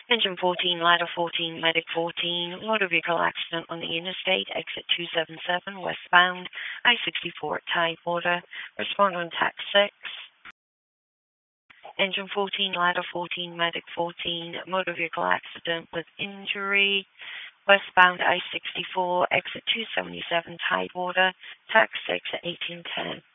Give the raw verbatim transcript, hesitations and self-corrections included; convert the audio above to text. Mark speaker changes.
Speaker 1: Engine fourteen, ladder fourteen, medic fourteen, motor vehicle accident on the interstate, exit two seven seven, westbound, I sixty-four at Tidewater. Respond on tax six. Engine fourteen, ladder fourteen, medic fourteen, motor vehicle accident with injury, westbound I sixty-four, exit two seventy-seven, Tidewater, tax six at eighteen ten.